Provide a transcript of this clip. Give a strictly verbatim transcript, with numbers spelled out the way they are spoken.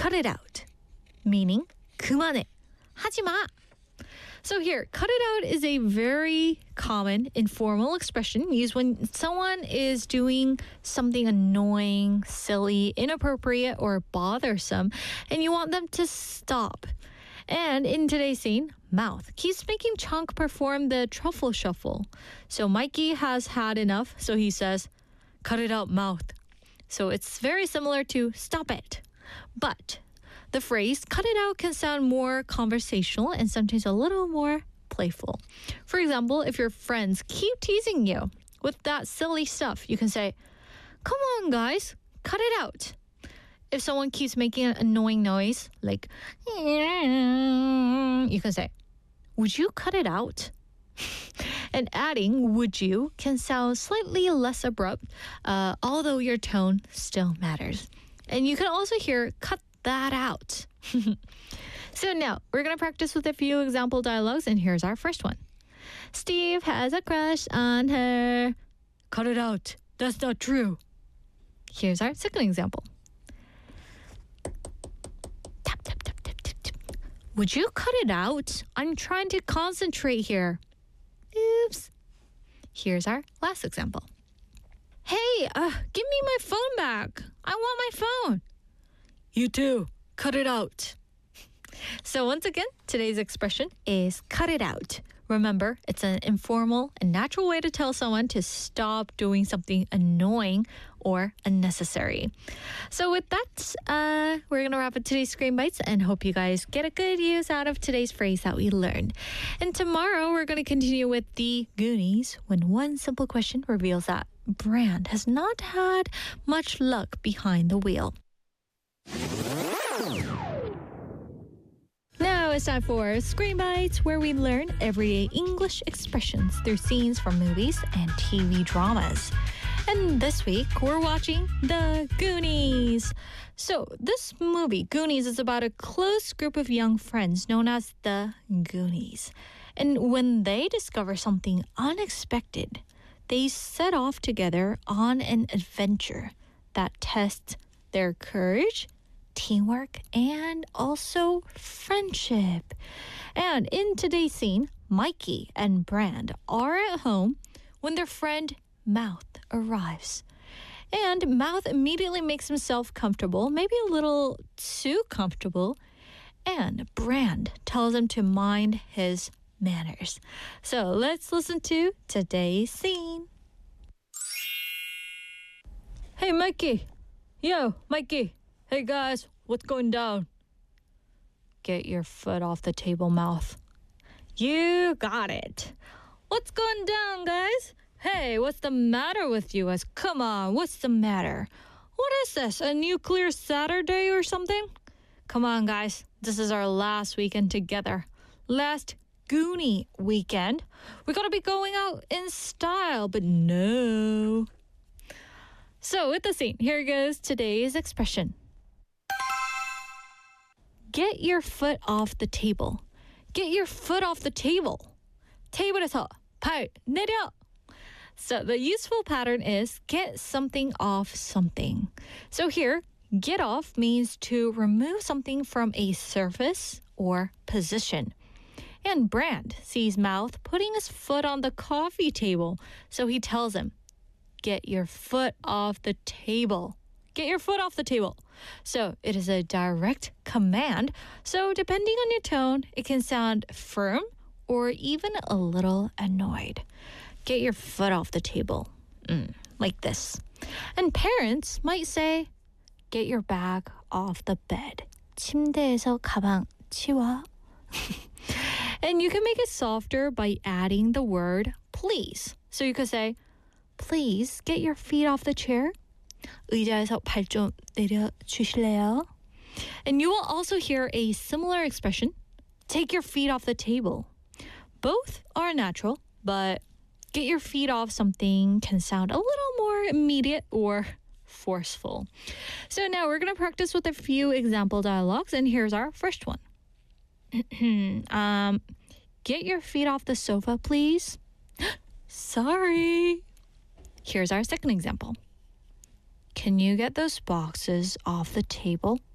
cut it out, meaning 그만해, 하지 마. So here, cut it out is a very common informal expression used when someone is doing something annoying, silly, inappropriate, or bothersome, and you want them to stop. And in today's scene, Mouth keeps making Chunk perform the truffle shuffle. So Mikey has had enough, so he says, cut it out, Mouth. So it's very similar to stop it. But the phrase cut it out can sound more conversational and sometimes a little more playful. For example, if your friends keep teasing you with that silly stuff, you can say, come on, guys, cut it out. If someone keeps making an annoying noise, like, you can say, would you cut it out? And adding would you can sound slightly less abrupt, uh, although your tone still matters. And you can also hear cut that out. So now we're going to practice with a few example dialogues, and here's our first one. Steve has a crush on her. Cut it out. That's not true. Here's our second example. Tap, tap, tap, tap, tap, tap. Would you cut it out? I'm trying to concentrate here. Oops. Here's our last example. Hey, uh, give me my phone back. I want my phone. You too. Cut it out. So once again, today's expression is cut it out. Remember, it's an informal and natural way to tell someone to stop doing something annoying or unnecessary. So with that, uh, we're going to wrap up today's Screen Bites and hope you guys get a good use out of today's phrase that we learned. And tomorrow, we're going to continue with the Goonies when one simple question reveals that Brand has not had much luck behind the wheel. Now it's time for Screen Bites, where we learn everyday English expressions through scenes from movies and T V dramas. And this week, we're watching The Goonies. So this movie, Goonies, is about a close group of young friends known as the Goonies. And when they discover something unexpected, they set off together on an adventure that tests their courage, teamwork, and also friendship. And in today's scene, Mikey and Brand are at home when their friend Mouth arrives. And Mouth immediately makes himself comfortable, maybe a little too comfortable, and Brand tells him to mind his manners. So let's listen to today's scene. Hey, Mikey. Yo, Mikey. Hey, guys, what's going down? Get your foot off the table, Mouth. You got it. What's going down, guys? Hey, what's the matter with you guys? Come on, what's the matter? What is this, a nuclear Saturday or something? Come on, guys. This is our last weekend together. Last Goonie weekend. We gotta be going out in style, but no. So with the scene, here goes today's expression. Get your foot off the table. Get your foot off the table. 테이블에서 발 내려. So the useful pattern is get something off something. So here, get off means to remove something from a surface or position. And Brand sees Mouth putting his foot on the coffee table, so he tells him, get your foot off the table. Get your foot off the table. So it is a direct command. So depending on your tone, it can sound firm or even a little annoyed. Get your foot off the table. Mm, like this. And parents might say, get your bag off the bed. 침대에서 가방 치워. And you can make it softer by adding the word please. So you could say, please get your feet off the chair. 의자에서 발 좀 내려주실래요? And you will also hear a similar expression, take your feet off the table. Both are natural, but get your feet off something can sound a little more immediate or forceful. So now we're going to practice with a few example dialogues, and here's our first one. um, get your feet off the sofa, please. Sorry. Here's our second example. Can you get those boxes off the table?